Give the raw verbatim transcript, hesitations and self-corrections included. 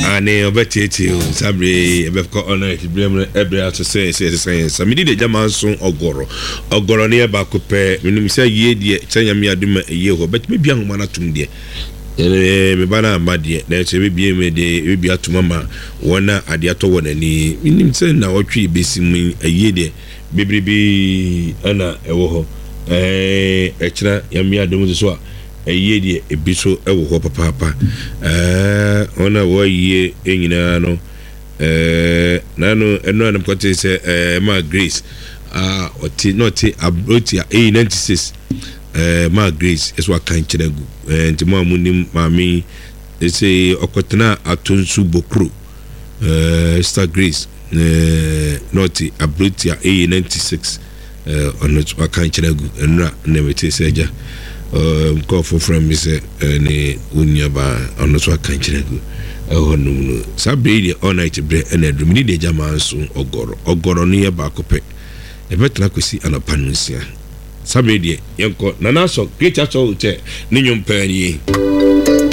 ane obetete o sabre ebeko ona tibrem ebra to say say say so me di de jama so ogoro ogoro ne ba ko pe minum say ye de tanya me aduma ye ho bet me bia homa na tum de eh me bana amade na che be bia me de bia tuma ma wona ade ato wonani minum say na otwe besimu ye de bebribi ana ewo ho eh ekira ya me adum so a eye die ebiso ewo ho papa papa eh ona wo ye enyina no eh nano eno anam kwate se eh ma Grace ah oti noti abroti eight ninety-six eh ma Grace eswa kan chiragu eh ntimo amunim mami ese okotena atonsu bokro eh Star Grace eh noti abroti eight ninety-six eh ono tswa kan chiragu enra na mete seja um call for from me say any unyaba ono so kan chiragu eh no sabe all night bre and adrum ni de jama so ogoro ogoro no ye ba kope e betra kosi anapanusia sabe de yenko nana so great acho che ni nyom pani